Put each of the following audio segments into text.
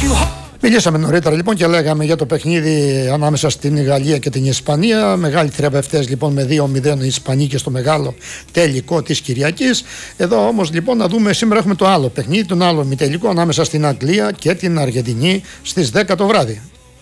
Μιλήσαμε νωρίτερα λοιπόν και λέγαμε για το παιχνίδι ανάμεσα στην Γαλλία και την Ισπανία. Μεγάλοι θρηβευτές λοιπόν με 2-0 οι Ισπανοί και στο μεγάλο τελικό της Κυριακής. Εδώ όμως λοιπόν να δούμε, σήμερα έχουμε το άλλο παιχνίδι, τον άλλο ημιτελικό ανάμεσα στην Αγγλία και την Αργεντινή στις 10 το βράδυ.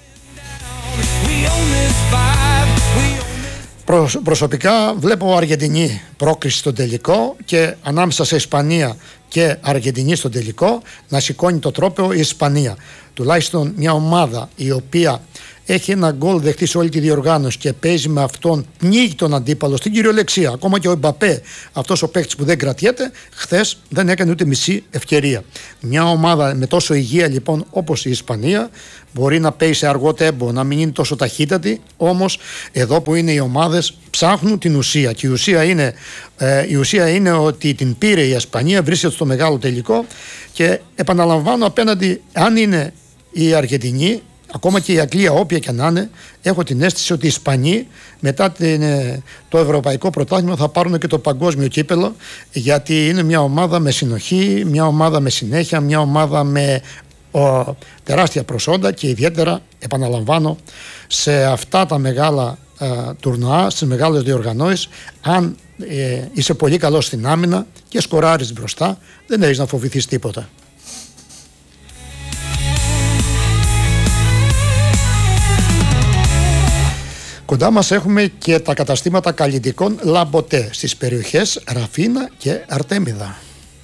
Προσωπικά βλέπω Αργεντινή πρόκριση στον τελικό και ανάμεσα σε Ισπανία και Αργεντινή στον τελικό να σηκώνει το τρόπαιο η Ισπανία. Τουλάχιστον μια ομάδα η οποία έχει ένα γκολ δεχτεί σε όλη τη διοργάνωση και παίζει με αυτόν, πνίγει τον αντίπαλο στην κυριολεξία. Ακόμα και ο Εμπαπέ, αυτός ο παίκτης που δεν κρατιέται, χθες δεν έκανε ούτε μισή ευκαιρία. Μια ομάδα με τόσο υγεία λοιπόν όπως η Ισπανία μπορεί να παίζει σε αργό τέμπο, να μην είναι τόσο ταχύτατη, όμως εδώ που είναι οι ομάδες ψάχνουν την ουσία. Και η ουσία είναι ότι την πήρε η Ισπανία, βρίσκεται στο μεγάλο τελικό και επαναλαμβάνω απέναντι, αν είναι η Αργεντινή, ακόμα και η Αγγλία, όποια και να είναι, έχω την αίσθηση ότι οι Ισπανοί μετά το ευρωπαϊκό πρωτάθλημα θα πάρουν και το παγκόσμιο κύπελο, γιατί είναι μια ομάδα με συνοχή, μια ομάδα με συνέχεια, μια ομάδα με τεράστια προσόντα και ιδιαίτερα, επαναλαμβάνω, σε αυτά τα μεγάλα τουρνουά, στις μεγάλες διοργανώσεις, αν είσαι πολύ καλός στην άμυνα και σκοράρεις μπροστά, δεν έχεις να φοβηθείς τίποτα. Κοντά μας έχουμε και τα καταστήματα καλλιτικών Λαμποτέ στις περιοχές Ραφίνα και Αρτέμιδα.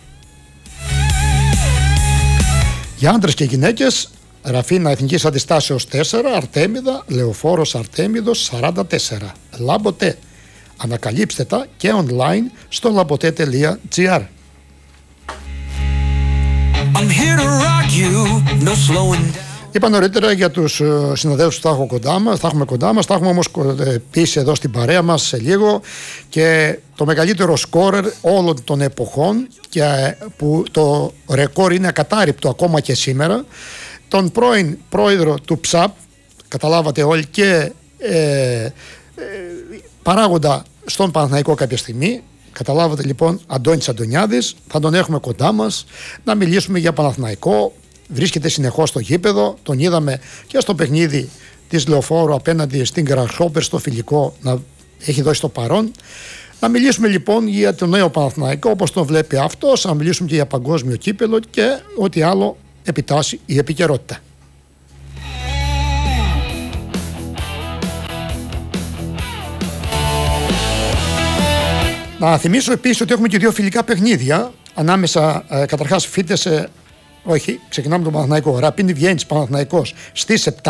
Για άντρες και γυναίκες, Ραφίνα Εθνικής Αντιστάσεως 4, Αρτέμιδα, Λεωφόρος Αρτέμιδος 44. Λαμποτέ. Ανακαλύψτε τα και online στο labote.gr. Είπα νωρίτερα για τους συναδέλφους που θα έχουμε κοντά μας, θα έχουμε όμως πίσει εδώ στην παρέα μας σε λίγο και το μεγαλύτερο σκόρερ όλων των εποχών και που το ρεκόρ είναι ακατάρριπτο ακόμα και σήμερα, τον πρώην πρόεδρο του ΨΑΠ, καταλάβατε όλοι, και παράγοντα στον Παναθηναϊκό κάποια στιγμή. Καταλάβατε λοιπόν, Αντώνης Αντωνιάδης, θα τον έχουμε κοντά μας να μιλήσουμε για Παναθηναϊκό. Βρίσκεται συνεχώς στο γήπεδο, τον είδαμε και στο παιχνίδι της Λεωφόρου απέναντι στην Grasshopper στο φιλικό να έχει δώσει το παρόν. Να μιλήσουμε λοιπόν για το νέο Παναθηναϊκό όπως τον βλέπει αυτός, να μιλήσουμε και για παγκόσμιο κύπελο και ό,τι άλλο επιτάσσει η επικαιρότητα. Να θυμίσω επίσης ότι έχουμε και δύο φιλικά παιχνίδια ανάμεσα, καταρχάς Φίτεσε, όχι, ξεκινάμε τον Παναθηναϊκό. Ραπίνι Βιέννης Παναθηναϊκός στις 7.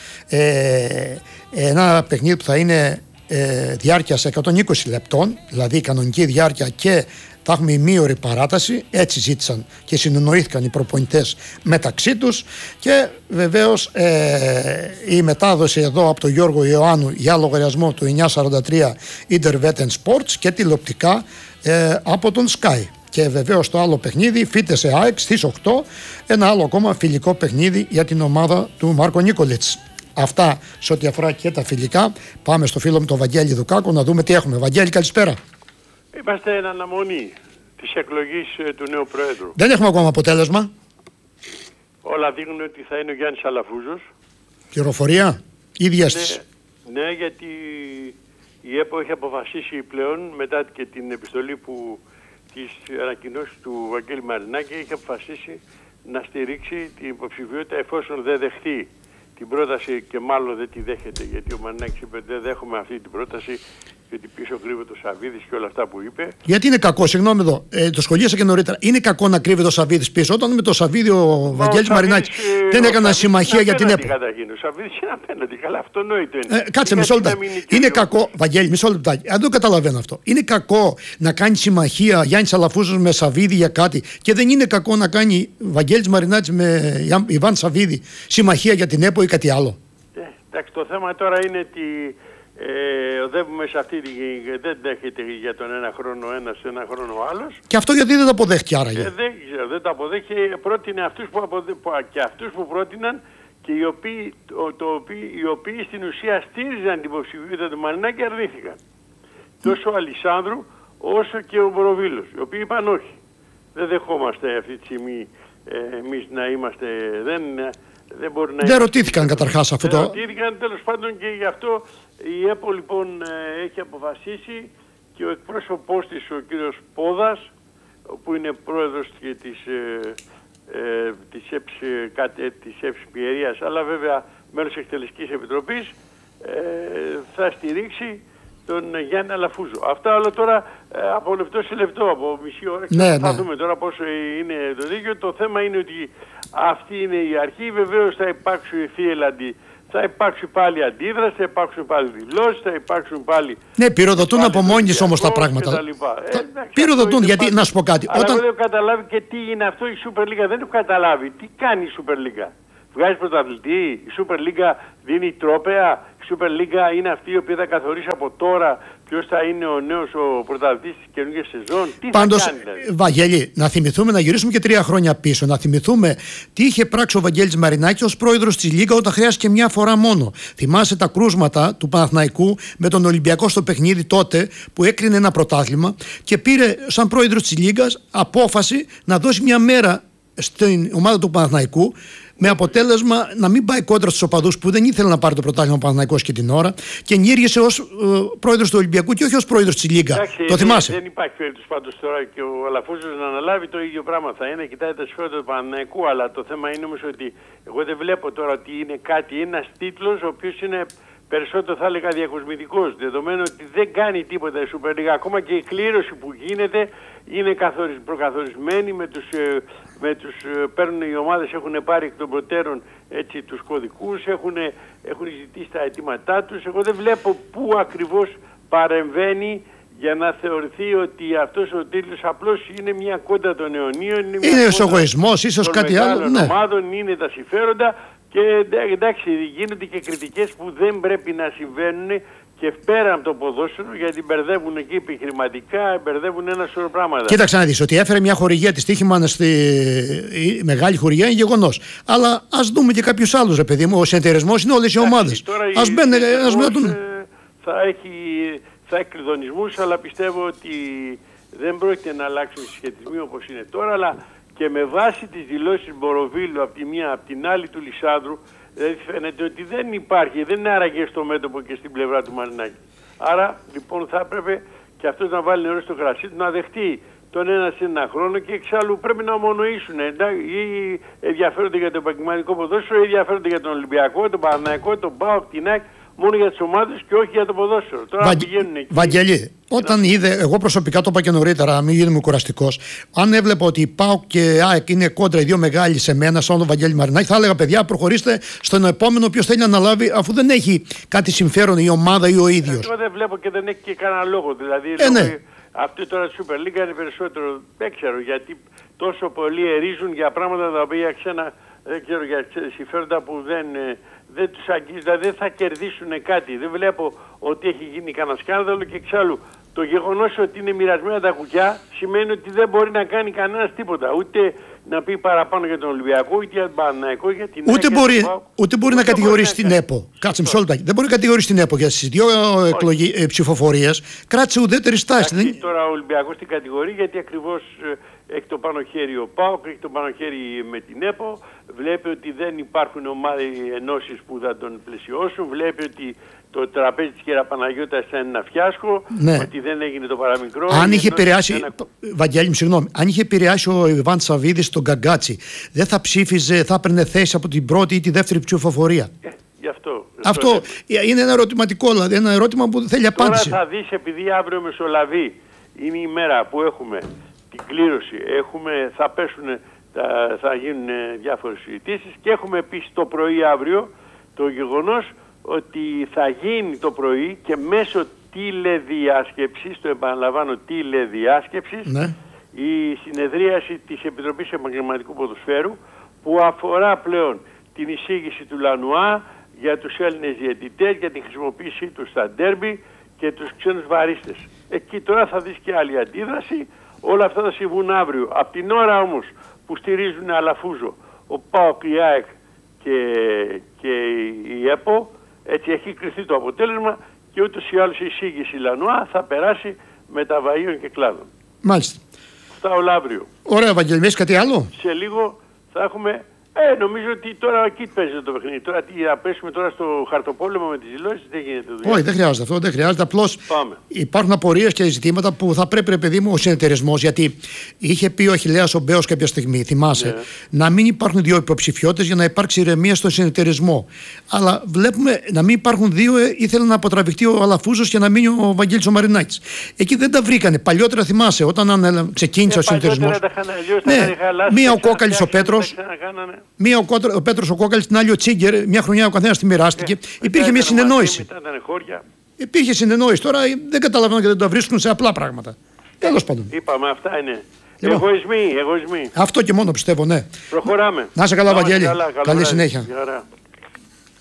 Ένα παιχνίδι που θα είναι διάρκεια σε 120 λεπτών, δηλαδή κανονική διάρκεια, και θα έχουμε ημίωρη παράταση. Έτσι ζήτησαν και συνεννοήθηκαν οι προπονητές μεταξύ τους. Και βεβαίως η μετάδοση εδώ από τον Γιώργο Ιωάννου για λογαριασμό του 943 Interwetten Sports και τηλεοπτικά από τον Sky. Και βεβαίως το άλλο παιχνίδι, Φίτεσε ΑΕΚ στις 8, ένα άλλο ακόμα φιλικό παιχνίδι για την ομάδα του Μάρκο Νίκολιτς. Αυτά σε ό,τι αφορά και τα φιλικά. Πάμε στο φίλο μου τον Βαγγέλη Δουκάκο να δούμε τι έχουμε. Βαγγέλη, καλησπέρα. Είμαστε εν αναμονή της εκλογής του νέου Προέδρου. Δεν έχουμε ακόμα αποτέλεσμα. Όλα δείχνουν ότι θα είναι ο Γιάννης Αλαφούζος. Πληροφορία ή διάστηση? Ναι, γιατί η ΕΠΟ έχει αποφασίσει πλέον μετά και την επιστολή που της ανακοινώσης του Βαγγέλη Μαρινάκη, έχει αποφασίσει να στηρίξει την υποψηφιότητα εφόσον δεν δεχτεί την πρόταση, και μάλλον δεν τη δέχεται, γιατί ο Μαρινάκης είπε δεν δέχομαι αυτή την πρόταση, γιατί πίσω κρύβεται ο Σαββίδης και όλα αυτά που είπε. Γιατί είναι κακό, συγγνώμη εδώ, το σχολίασα και νωρίτερα. Είναι κακό να κρύβεται ο Σαββίδης πίσω, όταν με το Σαββίδη ο Βαγγέλης Μαρινάκης δεν έκανε συμμαχία για την ΕΠΟ. Ο Σαββίδης είναι απέναντι, καλά, αυτονόητο είναι. Κάτσε μισό λεπτό. Είναι κακό, Βαγγέλη, μισό λεπτάκι. Δεν το καταλαβαίνω αυτό. Είναι κακό να κάνει συμμαχία Γιάννης Αλαφούζος με Σαββίδη για κάτι, και δεν είναι κακό να κάνει Βαγγέλης Μαρινάκης με Ιβάν Σαββίδη συμμαχία για την ΕΠΟ ή κάτι άλλο? Εντάξει, το θέμα τώρα είναι ότι οδεύουμε σε αυτή τη γη, δεν δέχεται για τον ένα χρόνο ένας, ένα χρόνο ο άλλος. Και αυτό γιατί δεν το αποδέχτηκε άραγε? Δεν το αποδέχτηκε, πρότεινε αυτούς και αυτούς που πρότειναν και οι οποίοι στην ουσία στήριζαν την υποψηφιότητα του Μαρινάκη αρνήθηκαν. Τόσο ο Αλισάνδρου όσο και ο Μποροβίλος, οι οποίοι είπαν όχι. Δεν δεχόμαστε αυτή τη στιγμή εμείς να είμαστε, Δεν ρωτήθηκαν καταρχάς αυτό το... Δεν ρωτήθηκαν, τέλος πάντων, και γι' αυτό η ΕΠΟ λοιπόν έχει αποφασίσει και ο εκπρόσωπός της, ο κύριος Πόδας, που είναι πρόεδρος και της ΕΠΣ Πιερίας, αλλά βέβαια μέλος της Εκτελεστικής Επιτροπής, θα στηρίξει τον Γιάννη Αλαφούζο. Αυτά όλα τώρα από λεπτό σε λεπτό, από μισή ώρα, και θα δούμε τώρα πόσο είναι το δίκαιο. Το θέμα είναι ότι αυτή είναι η αρχή. Βεβαίως θα υπάρξουν θύελαντοι, θα υπάρξει πάλι αντίδραση, θα υπάρξουν πάλι δηλώσεις, θα υπάρξουν πάλι... Ναι, πυροδοτούν από μόνοι όμως τα πράγματα. Πυροδοτούν, γιατί να σου πω κάτι. Αλλά δεν έχω καταλάβει και τι είναι αυτό η Super League. Δεν έχω καταλάβει. Τι κάνει η Super League. Βγάζει πρωταθλητή, η Super League δίνει τρόπαια, η Super League είναι αυτή η οποία θα καθορίσει από τώρα ποιος θα είναι ο νέος πρωταθλητής της καινούργιας σεζόν. Τι πάντως, θα κάνει δηλαδή. Βαγγέλη, να θυμηθούμε, να γυρίσουμε και 3 χρόνια πίσω, να θυμηθούμε τι είχε πράξει ο Βαγγέλης Μαρινάκης ως πρόεδρος της Λίγκα όταν χρειάστηκε μια φορά μόνο. Θυμάσαι τα κρούσματα του Παναθηναϊκού με τον Ολυμπιακό στο παιχνίδι τότε που έκρινε ένα πρωτάθλημα και πήρε σαν πρόεδρος της Λίγκας απόφαση να δώσει μια μέρα στην ομάδα του Παναθηναϊκού, με αποτέλεσμα να μην πάει κόντρα στους οπαδούς που δεν ήθελαν να πάρει το πρωτάθλημα ο Παναθηναϊκός και την ώρα, και ενήργησε ως πρόεδρος του Ολυμπιακού και όχι ως πρόεδρος της Λίγκα. Το θυμάσαι. Δεν υπάρχει περίπτωση πάντως τώρα και ο Αλαφούζος να αναλάβει το ίδιο πράγμα. Θα είναι, κοιτάει τα συμφέροντα του Παναθηναϊκού, αλλά το θέμα είναι όμως ότι εγώ δεν βλέπω τώρα ότι είναι κάτι, ένας τίτλος ο οποίος είναι περισσότερο, θα έλεγα, διακοσμητικός, δεδομένου ότι δεν κάνει τίποτα η Super League. Ακόμα και η κλήρωση που γίνεται είναι προκαθορισμένη με τους παίρνουν οι ομάδες, έχουν πάρει εκ των προτέρων έτσι τους κωδικούς, έχουν ζητήσει τα αιτήματά τους. Εγώ δεν βλέπω πού ακριβώς παρεμβαίνει για να θεωρηθεί ότι αυτός ο τίτλος απλώς είναι μια κόντα των αιωνίων, είναι ο εγωισμός, ίσως κάτι άλλο. Ναι. Ομάδων, είναι τα συμφέροντα, και εντάξει, γίνονται και κριτικές που δεν πρέπει να συμβαίνουν και πέρα από το ποδόσφαιρο, γιατί μπερδεύουν εκεί επιχειρηματικά, μπερδεύουν ένα σωρό πράγματα. Κοίταξε να δεις, ότι έφερε μια χορηγία της Τύχημαν στη μεγάλη χορηγία είναι γεγονός. Αλλά ας δούμε και κάποιους άλλους, ρε παιδί μου. Ο συνεταιρισμός είναι όλες οι ομάδες. Ας μπαίνουν. Θα έχει κλειδονισμούς, αλλά πιστεύω ότι δεν πρόκειται να αλλάξουν οι συσχετισμοί όπως είναι τώρα, αλλά και με βάση τις δηλώσεις Μποροβίλου από τη μία, από την άλλη του Λισάνδρου, δηλαδή φαίνεται ότι δεν υπάρχει, δεν είναι άραγε στο μέτωπο και στην πλευρά του Μαρινάκη. Άρα λοιπόν θα έπρεπε και αυτός να βάλει νερό στο κρασί του, να δεχτεί τον ένα σε ένα χρόνο, και εξάλλου πρέπει να ομονοήσουν. Ή ενδιαφέρονται για το επαγγελματικό ποδόσφαιρο, ή ενδιαφέρονται για τον Ολυμπιακό, τον Παναθηναϊκό, τον ΠΑΟΚ, την ΑΕΚ, μόνο για τις ομάδες και όχι για το ποδόσφαιρο. Τώρα πηγαίνουν εκεί. Βαγγέλη, όταν είδε, εγώ προσωπικά το είπα και νωρίτερα, μην γίνομαι κουραστικός, αν έβλεπα ότι η ΠΑΟΚ και η ΑΕΚ είναι κόντρα οι δύο μεγάλοι σε μένα, σαν τον Βαγγέλη Μαρινάκη, θα έλεγα: παιδιά, προχωρήστε στον επόμενο, ποιος θέλει να αναλάβει, αφού δεν έχει κάτι συμφέρον η ομάδα ή ο ίδιος. Εγώ δεν βλέπω και δεν έχει και κανένα λόγο. Δηλαδή, ναι. Αυτή τώρα η Super League είναι περισσότερο, δεν ξέρω γιατί τόσο πολλοί ερίζουν για πράγματα τα οποία δεν ξέρω, για συμφέροντα που δεν τους αγγίζει, δεν θα κερδίσουν κάτι. Δεν βλέπω ότι έχει γίνει κανένα σκάνδαλο, και εξάλλου το γεγονός ότι είναι μοιρασμένα τα κουκιά σημαίνει ότι δεν μπορεί να κάνει κανένας τίποτα. Ούτε να πει παραπάνω για τον Ολυμπιακό, ούτε για τον Παναθηναϊκό, για την ΑΕΚ. Ούτε μπορεί να κατηγορήσει την ΕΠΟ. Κάτσε μισό λεπτάκι. Δεν μπορεί να κατηγορήσει την ΕΠΟ για τις δύο ψηφοφορίες. Κράτησε ουδέτερη στάση. Τώρα ο Ολυμπιακός την κατηγορεί γιατί ακριβώς έχει το πάνω χέρι ο ΠΑΟΚ, έχει το πάνω χέρι με την ΕΠΟ. Βλέπει ότι δεν υπάρχουν ομάδες ενώσεις που θα τον πλαισιώσουν. Βλέπει ότι το τραπέζι της Κεραπαναγιώτας ήταν ένα φιάσκο, ναι. Ότι δεν έγινε το παραμικρό. Αν είχε επηρεάσει, Βαγγέλη μου, συγγνώμη, αν είχε επηρεάσει ο Ιβάν Σαββίδης τον Γκαγκάτσι, δεν θα ψήφιζε, θα έπαιρνε θέση από την πρώτη ή τη δεύτερη ψηφοφορία. Γι' αυτό. Αυτό είναι ένα ερωτηματικό, δηλαδή ένα ερώτημα που θέλει απάντηση. Τώρα θα δεις, επειδή αύριο μεσολαβεί, είναι η μέρα που έχουμε την κλήρωση, θα γίνουν διάφορες συζητήσεις, και έχουμε επίσης το πρωί αύριο το γεγονός ότι θα γίνει το πρωί και μέσω τηλεδιάσκεψης, το επαναλαμβάνω, τηλεδιάσκεψης, ναι. Η συνεδρίαση της Επιτροπής Επαγγελματικού Ποδοσφαίρου, που αφορά πλέον την εισήγηση του Λανουά για τους Έλληνες διαιτητές, για την χρησιμοποίησή τους στα ντέρμπι και τους ξένους βαρίστες. Εκεί τώρα θα δεις και άλλη αντίδραση. Όλα αυτά θα συμβούν αύριο. Απ' την ώρα όμως που στηρίζουν Αλαφούζο ο ΠΑΟΚ, η ΑΕΚ και η ΕΠΟ, έτσι έχει κριθεί το αποτέλεσμα, και ούτως ή άλλως η εισήγηση Λανουά θα περάσει μεταβαΐων και κλάδων. Μάλιστα. Αυτά όλα αύριο. Ωραία, Βαγγέλη, έχεις κάτι άλλο? Σε λίγο θα έχουμε Νομίζω ότι τώρα εκεί παίζει το παιχνίδι. Τώρα τι, να πέσουμε τώρα στο χαρτοπόλεμο με τις δηλώσεις, δεν γίνεται δουλειά. Όχι, δεν χρειάζεται αυτό, δεν χρειάζεται. Απλώς υπάρχουν απορίες και ζητήματα που θα πρέπει, ρε παιδί μου, ο συνεταιρισμός. Γιατί είχε πει ο Αχιλλέας ο Μπέος κάποια στιγμή, θυμάσαι, να μην υπάρχουν δύο υποψηφιότητες για να υπάρξει ηρεμία στο συνεταιρισμό. Αλλά βλέπουμε να μην υπάρχουν δύο, ήθελε να αποτραβηχτεί ο Αλαφούζος και να μείνει ο Βαγγέλης ο Μαρινάκης. Εκεί δεν τα βρήκανε. Παλιότερα θυμάσαι, όταν ξεκίνησε ο συνεταιρισμός. Μία ο Κόκαλης ο Πέτρος. Μία ο Πέτρος ο Κόκαλης, την άλλη ο Τσίγκερ, μια χρονιά ο καθένας τη μοιράστηκε. Υπήρχε μια συνεννόηση. Υπήρχε συνεννόηση. Τώρα δεν καταλαβαίνω και δεν τα βρίσκουν σε απλά πράγματα. Τέλος πάντων. Είπαμε, αυτά είναι. Εγωισμοί. Αυτό και μόνο πιστεύω, ναι. Προχωράμε. Να είσαι καλά, Βαγγέλη. Καλή συνέχεια.